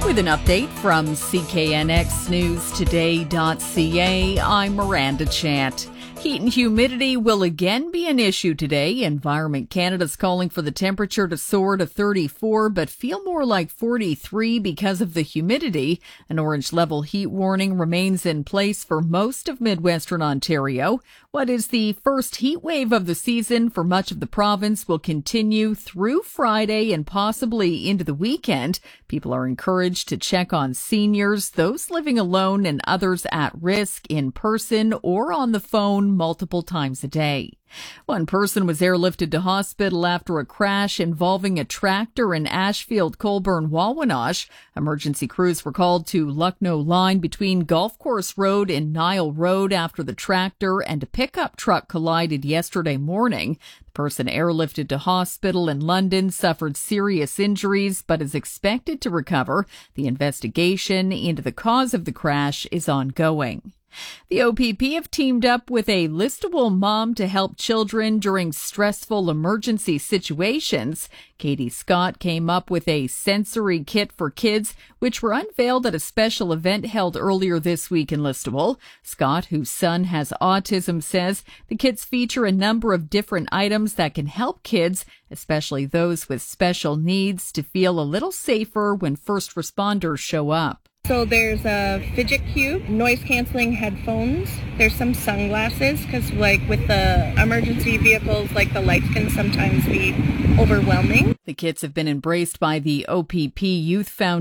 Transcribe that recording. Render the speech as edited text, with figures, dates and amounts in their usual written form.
With an update from CKNXNewsToday.ca, I'm Miranda Chant. Heat and humidity will again be an issue today. Environment Canada's calling for the temperature to soar to 34, but feel more like 43 because of the humidity. An orange level heat warning remains in place for most of Midwestern Ontario. What is the first heat wave of the season for much of the province will continue through Friday and possibly into the weekend. People are encouraged to check on seniors, those living alone, and others at risk in person or on the phone multiple times a day. One person was airlifted to hospital after a crash involving a tractor in Ashfield, Colborne, Wawanosh. Emergency crews were called to Lucknow Line between Golf Course Road and Nile Road after the tractor and a pickup truck collided yesterday morning. The person airlifted to hospital in London suffered serious injuries but is expected to recover. The investigation into the cause of the crash is ongoing. The OPP have teamed up with a Listowel mom to help children during stressful emergency situations. Katie Scott came up with a sensory kit for kids, which were unveiled at a special event held earlier this week in Listowel. Scott, whose son has autism, says the kits feature a number of different items that can help kids, especially those with special needs, to feel a little safer when first responders show up. So there's a fidget cube, noise-canceling headphones. There's some sunglasses because, with the emergency vehicles, the lights can sometimes be overwhelming. The kits have been embraced by the OPP Youth Foundation.